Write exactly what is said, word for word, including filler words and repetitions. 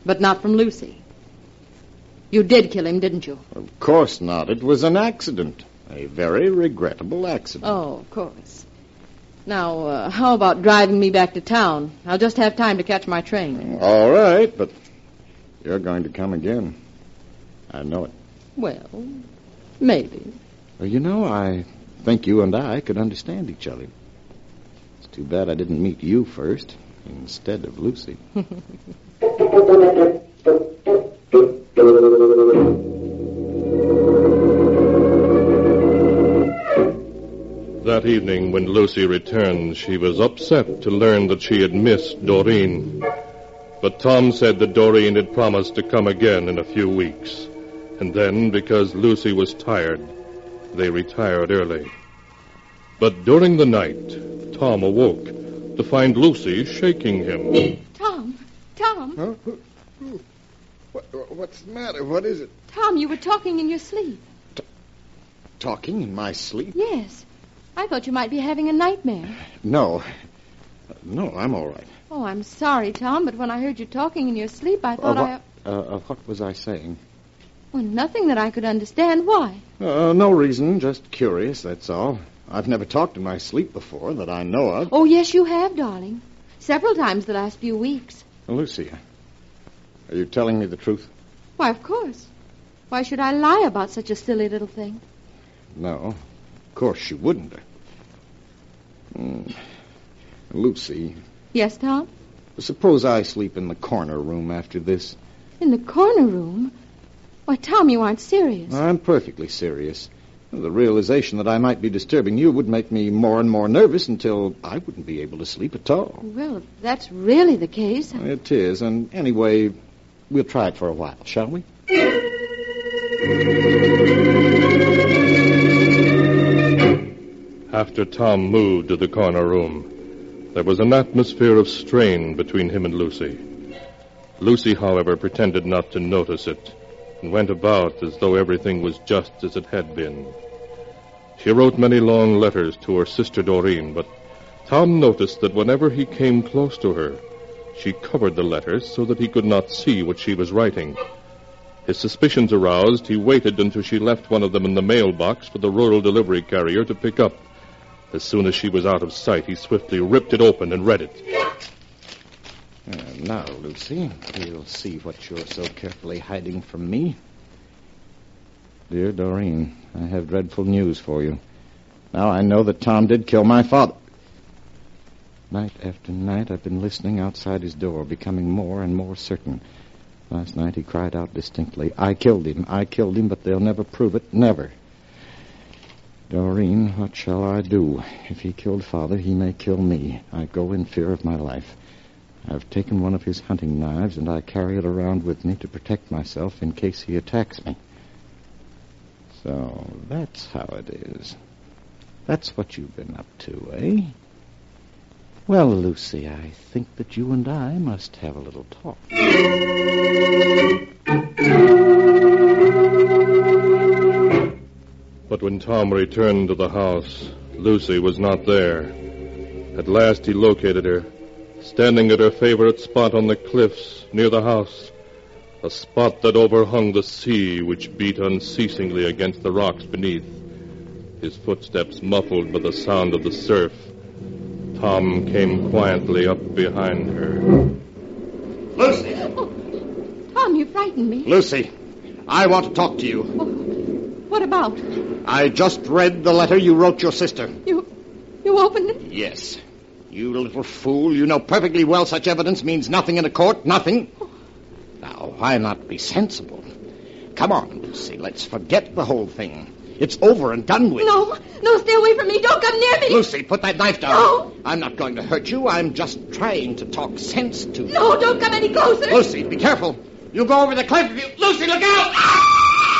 but not from Lucy. You did kill him, didn't you? Of course not. It was an accident. A very regrettable accident. Oh, of course. Now, uh, how about driving me back to town? I'll just have time to catch my train. All right, but you're going to come again. I know it. Well, maybe. Well, you know, I think you and I could understand each other. It's too bad I didn't meet you first instead of Lucy. That evening, when Lucy returned, she was upset to learn that she had missed Doreen. But Tom said that Doreen had promised to come again in a few weeks. And then, because Lucy was tired, they retired early. But during the night, Tom awoke to find Lucy shaking him. Tom, Tom. Huh? What, what's the matter? What is it? Tom, you were talking in your sleep. T- talking in my sleep? Yes. I thought you might be having a nightmare. No. No, I'm all right. Oh, I'm sorry, Tom, but when I heard you talking in your sleep, I thought uh, what, I... Uh, uh, what was I saying? Well, nothing that I could understand. Why? Uh, no reason, just curious, that's all. I've never talked in my sleep before that I know of. Oh, yes, you have, darling. Several times the last few weeks. Lucy, are you telling me the truth? Why, of course. Why should I lie about such a silly little thing? No, of course you wouldn't. Mm. Lucy. Yes, Tom? Suppose I sleep in the corner room after this. In the corner room? Why, Tom, you aren't serious. I'm perfectly serious. The realization that I might be disturbing you would make me more and more nervous until I wouldn't be able to sleep at all. Well, if that's really the case... I... It is, and anyway, we'll try it for a while, shall we? After Tom moved to the corner room, there was an atmosphere of strain between him and Lucy. Lucy, however, pretended not to notice it and went about as though everything was just as it had been. She wrote many long letters to her sister Doreen, but Tom noticed that whenever he came close to her, she covered the letters so that he could not see what she was writing. His suspicions aroused, he waited until she left one of them in the mailbox for the rural delivery carrier to pick up. As soon as she was out of sight, he swiftly ripped it open and read it. Uh, now, Lucy, we'll see what you're so carefully hiding from me. Dear Doreen, I have dreadful news for you. Now I know that Tom did kill my father. Night after night, I've been listening outside his door, becoming more and more certain. Last night he cried out distinctly, I killed him, I killed him, but they'll never prove it, never. Doreen, what shall I do? If he killed Father, he may kill me. I go in fear of my life. I've taken one of his hunting knives, and I carry it around with me to protect myself in case he attacks me. So, that's how it is. That's what you've been up to, eh? Well, Lucy, I think that you and I must have a little talk. But when Tom returned to the house, Lucy was not there. At last he located her, standing at her favorite spot on the cliffs near the house, a spot that overhung the sea which beat unceasingly against the rocks beneath, his footsteps muffled by the sound of the surf. Tom came quietly up behind her. Lucy! Oh, Tom, you frightened me. Lucy, I want to talk to you. Oh, what about? I just read the letter you wrote your sister. You... you opened it? Yes. You little fool, you know perfectly well such evidence means nothing in a court, nothing. Oh. Now, why not be sensible? Come on, Lucy, let's forget the whole thing. It's over and done with. No, no, stay away from me. Don't come near me. Lucy, put that knife down. No. I'm not going to hurt you. I'm just trying to talk sense to you. No, don't come any closer. Lucy, be careful. You go over the cliff. If you... Lucy, look out!